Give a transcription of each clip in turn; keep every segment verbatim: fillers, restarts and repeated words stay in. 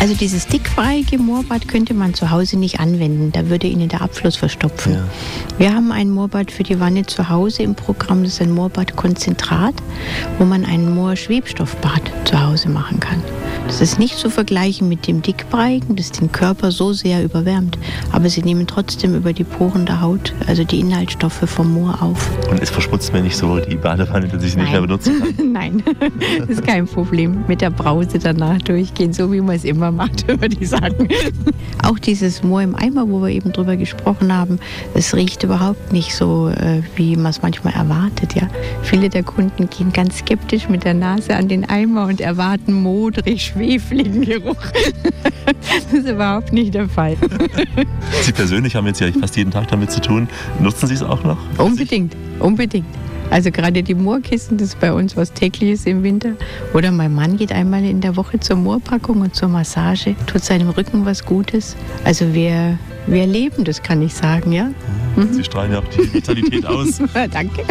Also dieses dickbreiige Moorbad könnte man zu Hause nicht anwenden, da würde Ihnen der Abfluss verstopfen. Ja. Wir haben ein Moorbad für die Wanne zu Hause im Programm, das ist ein Moorbadkonzentrat, wo man ein Moorschwebstoffbad zu Hause machen kann. Das ist nicht zu vergleichen mit dem dickbreigen, das den Körper so sehr überwärmt, aber sie nehmen trotzdem über die Poren der Haut, also die Inhaltsstoffe vom Moor auf. Und es verschmutzt mir nicht so die Badewanne, dass ich sie nicht mehr benutzen kann? Nein, das ist kein Problem. Mit der Brause danach durchgehen, so wie man es immer macht, würde ich sagen. Auch dieses Moor im Eimer, wo wir eben drüber gesprochen haben, es riecht überhaupt nicht so, wie man es manchmal erwartet. Ja? Viele der Kunden gehen ganz skeptisch mit der Nase an den Eimer und erwarten modrig, schwefligen Geruch. Das ist überhaupt nicht der Fall. Sie persönlich haben jetzt ja fast jeden Tag damit zu tun. Nutzen Sie es auch noch? Unbedingt, unbedingt. Also gerade die Moorkissen, das ist bei uns was Tägliches im Winter. Oder mein Mann geht einmal in der Woche zur Moorpackung und zur Massage, tut seinem Rücken was Gutes. Also wir, wir leben das, kann ich sagen, ja. ja mhm. Sie strahlen ja auch die Vitalität aus. Danke.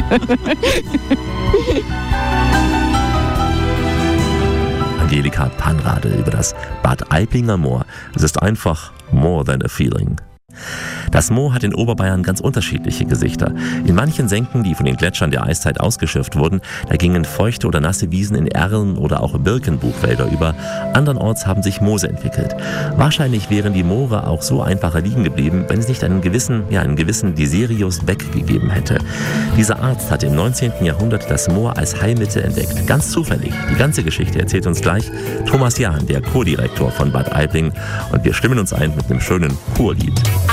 Angelika Panrade über das Bad Aiblinger Moor. Es ist einfach more than a feeling. Das Moor hat in Oberbayern ganz unterschiedliche Gesichter. In manchen Senken, die von den Gletschern der Eiszeit ausgeschürft wurden, da gingen feuchte oder nasse Wiesen in Erlen oder auch Birkenbuchwälder über. Andernorts haben sich Moose entwickelt. Wahrscheinlich wären die Moore auch so einfacher liegen geblieben, wenn es nicht einen gewissen, ja, einen gewissen Desirius Beck gegeben hätte. Dieser Arzt hatte im neunzehnten Jahrhundert das Moor als Heilmittel entdeckt. Ganz zufällig. Die ganze Geschichte erzählt uns gleich Thomas Jahn, der Kurdirektor von Bad Aibling. Und wir stimmen uns ein mit einem schönen Kurlied.